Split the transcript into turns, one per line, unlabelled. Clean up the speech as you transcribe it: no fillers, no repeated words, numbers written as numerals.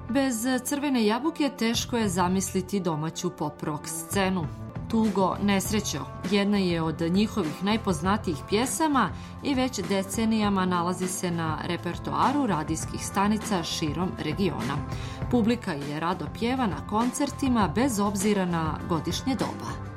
Bez Crvene jabuke teško je zamisliti domaću pop rock scenu. Tugo, nesrećo jedna je od njihovih najpoznatijih pjesama i već decenijama nalazi se na repertoaru radijskih stanica širom regiona. Publika je rado pjeva na koncertima bez obzira na godišnje doba.